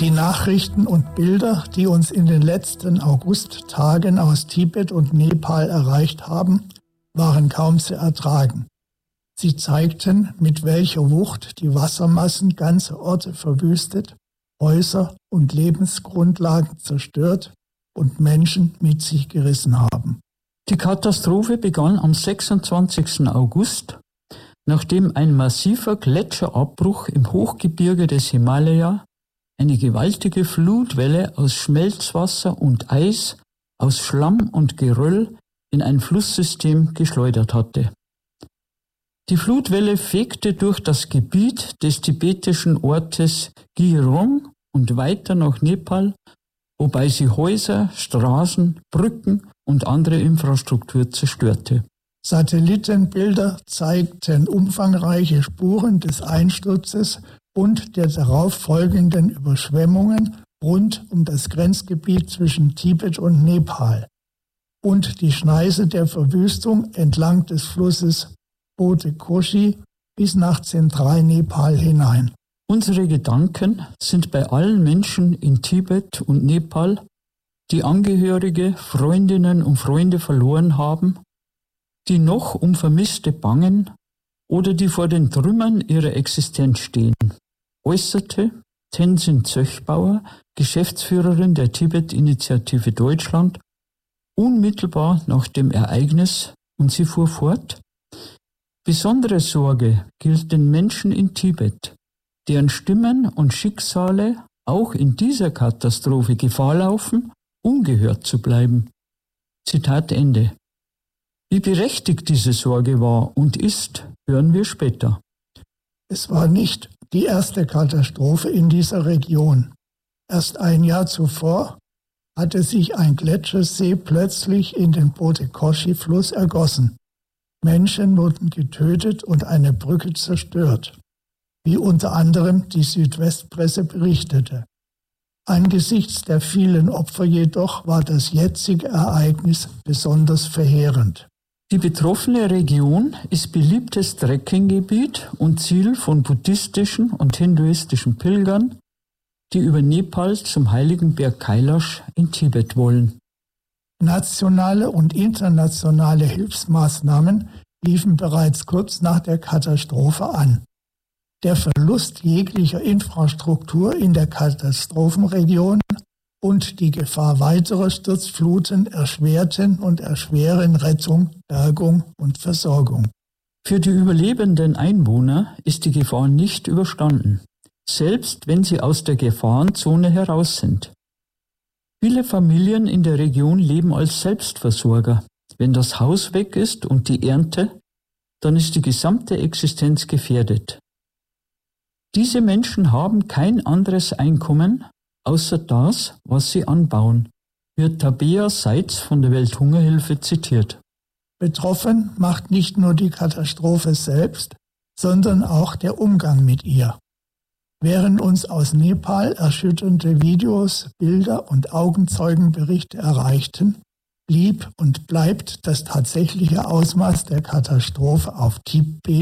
Die Nachrichten und Bilder, die uns in den letzten Augusttagen aus Tibet und Nepal erreicht haben, waren kaum zu ertragen. Sie zeigten, mit welcher Wucht die Wassermassen ganze Orte verwüstet, Häuser und Lebensgrundlagen zerstört und Menschen mit sich gerissen haben. Die Katastrophe begann am 26. August, nachdem ein massiver Gletscherabbruch im Hochgebirge des Himalaya eine gewaltige Flutwelle aus Schmelzwasser und Eis, aus Schlamm und Geröll in ein Flusssystem geschleudert hatte. Die Flutwelle fegte durch das Gebiet des tibetischen Ortes Girong und weiter nach Nepal, wobei sie Häuser, Straßen, Brücken und andere Infrastruktur zerstörte. Satellitenbilder zeigten umfangreiche Spuren des Einsturzes und der darauf folgenden Überschwemmungen rund um das Grenzgebiet zwischen Tibet und Nepal und die Schneise der Verwüstung entlang des Flusses Bote-Koshi bis nach Zentral-Nepal hinein. Unsere Gedanken sind bei allen Menschen in Tibet und Nepal, die Angehörige, Freundinnen und Freunde verloren haben, die noch um Vermisste bangen oder die vor den Trümmern ihrer Existenz stehen, äußerte Tenzin Zöchbauer, Geschäftsführerin der Tibet-Initiative Deutschland, unmittelbar nach dem Ereignis, und sie fuhr fort: Besondere Sorge gilt den Menschen in Tibet, deren Stimmen und Schicksale auch in dieser Katastrophe Gefahr laufen, ungehört zu bleiben. Zitat Ende. Wie berechtigt diese Sorge war und ist, hören wir später. Es war nicht die erste Katastrophe in dieser Region. Erst ein Jahr zuvor hatte sich ein Gletschersee plötzlich in den Bote-Koshi-Fluss ergossen. Menschen wurden getötet und eine Brücke zerstört, wie unter anderem die Südwestpresse berichtete. Angesichts der vielen Opfer jedoch war das jetzige Ereignis besonders verheerend. Die betroffene Region ist beliebtes Trekkinggebiet und Ziel von buddhistischen und hinduistischen Pilgern, die über Nepal zum heiligen Berg Kailash in Tibet wollen. Nationale und internationale Hilfsmaßnahmen liefen bereits kurz nach der Katastrophe an. Der Verlust jeglicher Infrastruktur in der Katastrophenregion und die Gefahr weiterer Sturzfluten erschwerten und erschweren Rettung, Bergung und Versorgung. Für die überlebenden Einwohner ist die Gefahr nicht überstanden, selbst wenn sie aus der Gefahrenzone heraus sind. Viele Familien in der Region leben als Selbstversorger. Wenn das Haus weg ist und die Ernte, dann ist die gesamte Existenz gefährdet. Diese Menschen haben kein anderes Einkommen, außer das, was sie anbauen, wird Tabea Seitz von der Welthungerhilfe zitiert. Betroffen macht nicht nur die Katastrophe selbst, sondern auch der Umgang mit ihr. Während uns aus Nepal erschütternde Videos, Bilder und Augenzeugenberichte erreichten, blieb und bleibt das tatsächliche Ausmaß der Katastrophe auf Tibet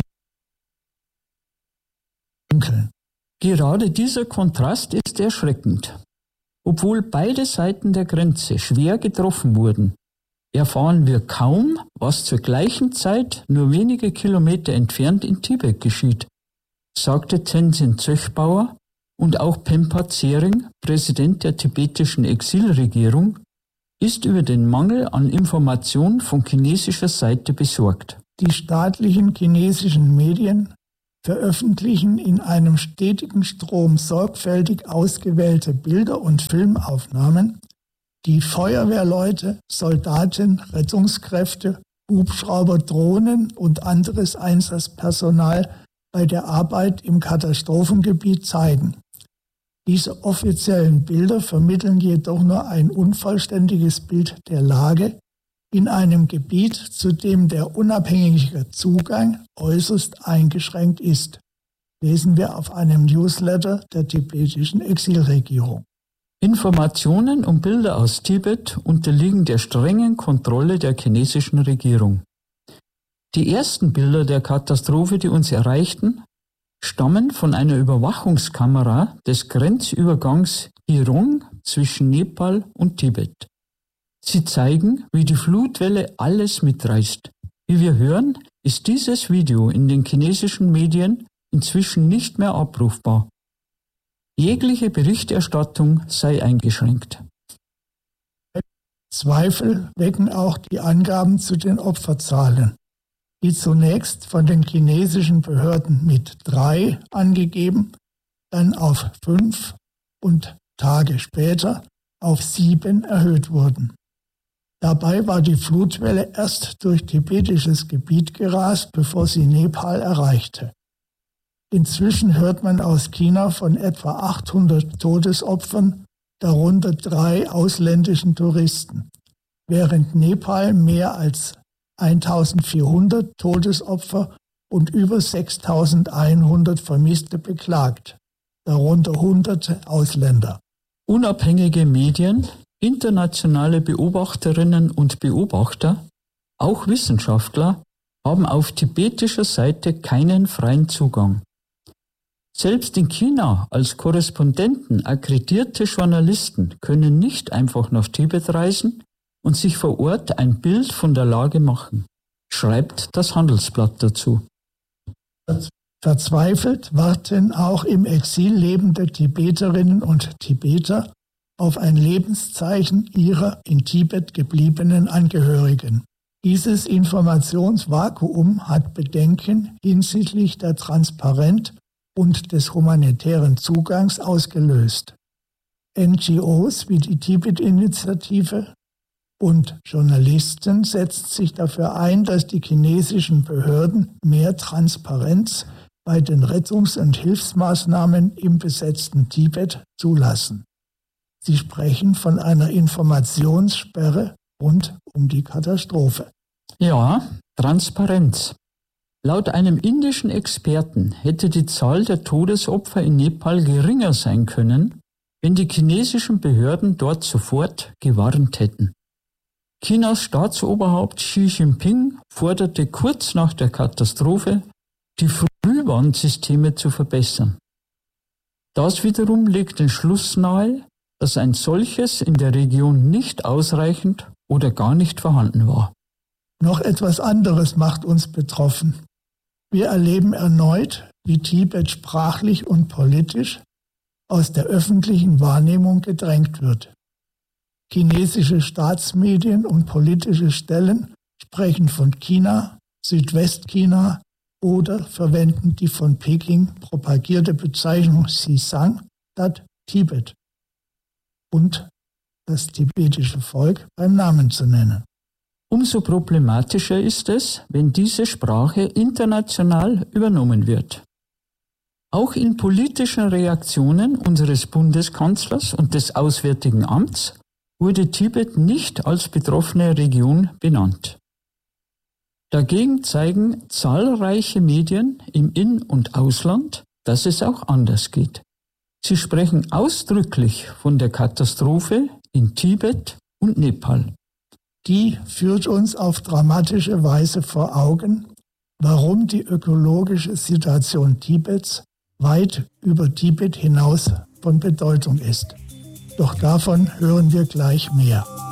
dunkel. Gerade dieser Kontrast ist erschreckend. Obwohl beide Seiten der Grenze schwer getroffen wurden, erfahren wir kaum, was zur gleichen Zeit nur wenige Kilometer entfernt in Tibet geschieht, sagte Tenzin Zöchbauer, und auch Pempa Tsering, Präsident der tibetischen Exilregierung, ist über den Mangel an Information von chinesischer Seite besorgt. Die staatlichen chinesischen Medien veröffentlichen in einem stetigen Strom sorgfältig ausgewählte Bilder und Filmaufnahmen, die Feuerwehrleute, Soldaten, Rettungskräfte, Hubschrauber, Drohnen und anderes Einsatzpersonal bei der Arbeit im Katastrophengebiet zeigen. Diese offiziellen Bilder vermitteln jedoch nur ein unvollständiges Bild der Lage in einem Gebiet, zu dem der unabhängige Zugang äußerst eingeschränkt ist, lesen wir auf einem Newsletter der tibetischen Exilregierung. Informationen und Bilder aus Tibet unterliegen der strengen Kontrolle der chinesischen Regierung. Die ersten Bilder der Katastrophe, die uns erreichten, stammen von einer Überwachungskamera des Grenzübergangs Pirong zwischen Nepal und Tibet. Sie zeigen, wie die Flutwelle alles mitreißt. Wie wir hören, ist dieses Video in den chinesischen Medien inzwischen nicht mehr abrufbar. Jegliche Berichterstattung sei eingeschränkt. Zweifel wecken auch die Angaben zu den Opferzahlen, die zunächst von den chinesischen Behörden mit 3 angegeben, dann auf 5 und Tage später auf 7 erhöht wurden. Dabei war die Flutwelle erst durch tibetisches Gebiet gerast, bevor sie Nepal erreichte. Inzwischen hört man aus China von etwa 800 Todesopfern, darunter 3 ausländischen Touristen, während Nepal mehr als 1400 Todesopfer und über 6100 Vermisste beklagt, darunter Hunderte Ausländer. Unabhängige Medien, internationale Beobachterinnen und Beobachter, auch Wissenschaftler, haben auf tibetischer Seite keinen freien Zugang. Selbst in China als Korrespondenten akkreditierte Journalisten können nicht einfach nach Tibet reisen und sich vor Ort ein Bild von der Lage machen, schreibt das Handelsblatt dazu. Verzweifelt warten auch im Exil lebende Tibeterinnen und Tibeter auf ein Lebenszeichen ihrer in Tibet gebliebenen Angehörigen. Dieses Informationsvakuum hat Bedenken hinsichtlich der Transparenz und des humanitären Zugangs ausgelöst. NGOs wie die Tibet-Initiative und Journalisten setzen sich dafür ein, dass die chinesischen Behörden mehr Transparenz bei den Rettungs- und Hilfsmaßnahmen im besetzten Tibet zulassen. Sie sprechen von einer Informationssperre rund um die Katastrophe. Ja, Transparenz. Laut einem indischen Experten hätte die Zahl der Todesopfer in Nepal geringer sein können, wenn die chinesischen Behörden dort sofort gewarnt hätten. Chinas Staatsoberhaupt Xi Jinping forderte kurz nach der Katastrophe, die Frühwarnsysteme zu verbessern. Das wiederum legt den Schluss nahe, dass ein solches in der Region nicht ausreichend oder gar nicht vorhanden war. Noch etwas anderes macht uns betroffen. Wir erleben erneut, wie Tibet sprachlich und politisch aus der öffentlichen Wahrnehmung gedrängt wird. Chinesische Staatsmedien und politische Stellen sprechen von China, Südwestchina oder verwenden die von Peking propagierte Bezeichnung Xizang statt Tibet und das tibetische Volk beim Namen zu nennen. Umso problematischer ist es, wenn diese Sprache international übernommen wird. Auch in politischen Reaktionen unseres Bundeskanzlers und des Auswärtigen Amts wurde Tibet nicht als betroffene Region benannt. Dagegen zeigen zahlreiche Medien im In- und Ausland, dass es auch anders geht. Sie sprechen ausdrücklich von der Katastrophe in Tibet und Nepal. Die führt uns auf dramatische Weise vor Augen, warum die ökologische Situation Tibets weit über Tibet hinaus von Bedeutung ist. Doch davon hören wir gleich mehr.